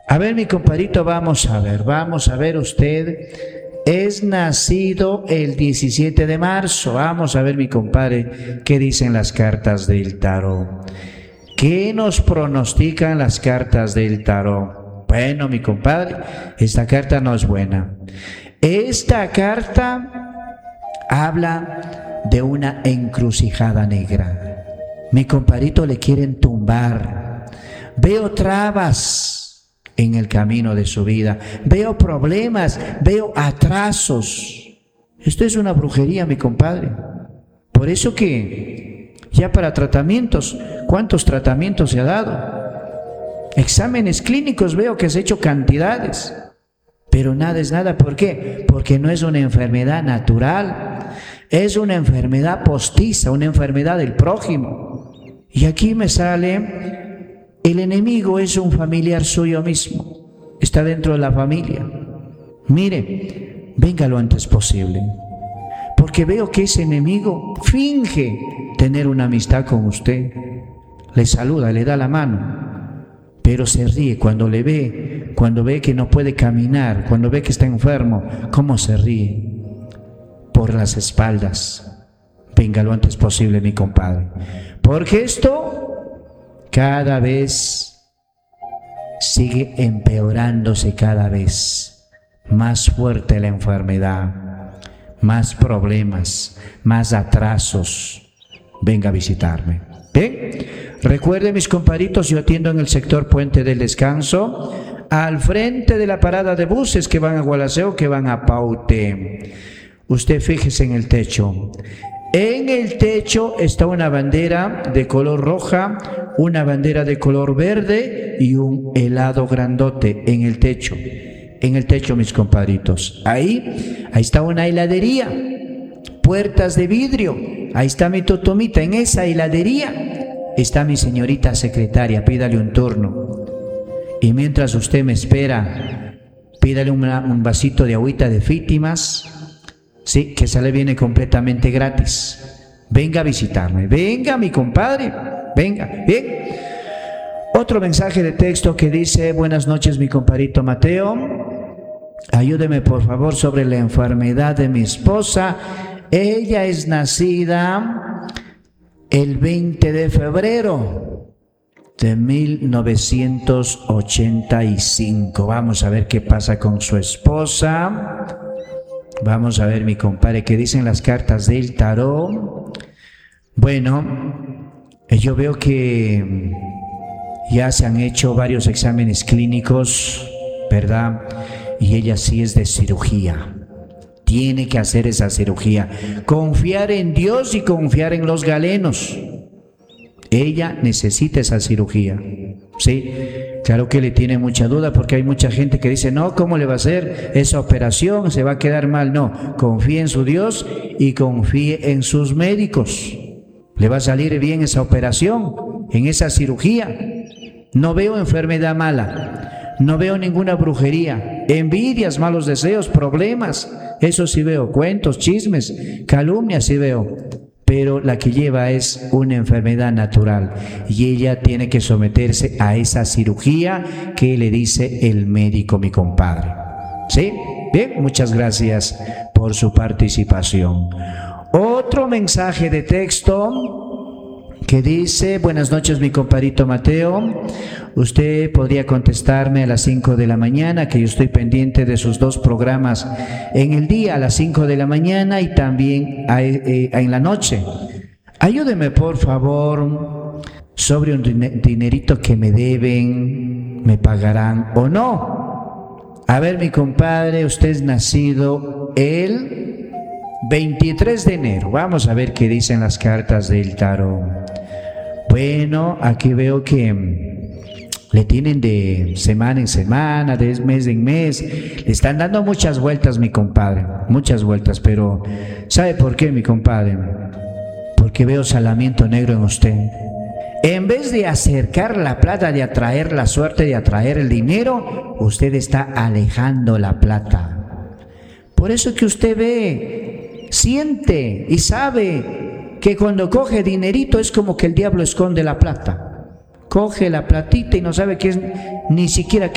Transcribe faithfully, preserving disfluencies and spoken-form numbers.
A ver, mi compadrito, vamos a ver, vamos a ver usted. Es nacido el diecisiete de marzo. Vamos a ver, mi compadre, qué dicen las cartas del tarot. ¿Qué nos pronostican las cartas del tarot? Bueno, mi compadre, esta carta no es buena. Esta carta habla de una encrucijada negra. Mi compadrito, le quieren tumbar. Veo trabas en el camino de su vida. Veo problemas, veo atrasos. Esto es una brujería, mi compadre. Por eso que ya para tratamientos, ¿cuántos tratamientos se ha dado? Exámenes clínicos veo que se ha hecho cantidades, pero nada es nada. ¿Por qué? Porque no es una enfermedad natural, es una enfermedad postiza, una enfermedad del prójimo. Y aquí me sale: el enemigo es un familiar suyo mismo, está dentro de la familia. Mire, venga lo antes posible, porque veo que ese enemigo finge tener una amistad con usted, le saluda, le da la mano, pero se ríe cuando le ve, cuando ve que no puede caminar, cuando ve que está enfermo. ¿Cómo se ríe? Por las espaldas. Venga lo antes posible, mi compadre, porque esto cada vez sigue empeorándose, cada vez más fuerte la enfermedad, más problemas, más atrasos. Venga a visitarme. ¿Bien? Recuerde, mis compadritos, yo atiendo en el sector Puente del Descanso, al frente de la parada de buses que van a Gualaceo, que van a Paute. Usted fíjese en el techo. En el techo está una bandera de color roja, una bandera de color verde y un helado grandote en el techo. En el techo, mis compadritos. Ahí, ahí está una heladería, puertas de vidrio. Ahí está mi totomita. En esa heladería está mi señorita secretaria. Pídale un turno. Y mientras usted me espera, pídale una, un vasito de agüita de Fítimas. Sí, que se le viene completamente gratis. Venga a visitarme. Venga, mi compadre. Venga. Bien. Otro mensaje de texto que dice: buenas noches, mi compadrito Mateo. Ayúdeme, por favor, sobre la enfermedad de mi esposa. Ella es nacida el veinte de febrero de mil novecientos ochenta y cinco. Vamos a ver qué pasa con su esposa. Vamos a ver, mi compadre, qué dicen las cartas del tarot. Bueno, yo veo que ya se han hecho varios exámenes clínicos, ¿verdad? Y ella sí es de cirugía. Tiene que hacer esa cirugía. Confiar en Dios y confiar en los galenos. Ella necesita esa cirugía. Sí, claro que le tiene mucha duda, porque hay mucha gente que dice: no, ¿cómo le va a hacer esa operación? Se va a quedar mal. No, confíe en su Dios y confíe en sus médicos. Le va a salir bien esa operación, en esa cirugía. No veo enfermedad mala, no veo ninguna brujería, envidias, malos deseos, problemas. Eso sí veo, cuentos, chismes, calumnias sí veo. Pero la que lleva es una enfermedad natural y ella tiene que someterse a esa cirugía que le dice el médico, mi compadre. ¿Sí? Bien, muchas gracias por su participación. Otro mensaje de texto que dice: buenas noches, mi compadrito Mateo. Usted podría contestarme a las cinco de la mañana, que yo estoy pendiente de sus dos programas en el día, a las cinco de la mañana y también a, eh, en la noche. Ayúdeme, por favor, sobre un dinerito que me deben, me pagarán o no. A ver, mi compadre, usted es nacido el veintitrés de enero. Vamos a ver qué dicen las cartas del tarot. Bueno, aquí veo que le tienen de semana en semana, de mes en mes. Le están dando muchas vueltas, mi compadre, muchas vueltas. Pero ¿sabe por qué, mi compadre? Porque veo salamiento negro en usted. En vez de acercar la plata, de atraer la suerte, de atraer el dinero, usted está alejando la plata. Por eso que usted ve, siente y sabe que cuando coge dinerito es como que el diablo esconde la plata. Coge la platita y no sabe que es ni siquiera